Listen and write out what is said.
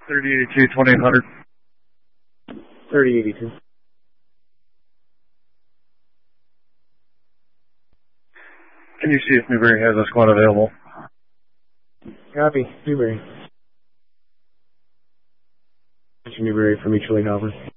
3082, 2800. 3082. Can you see if Newberry has a squad available? Copy. Newberry. Newberry from Mutually Over.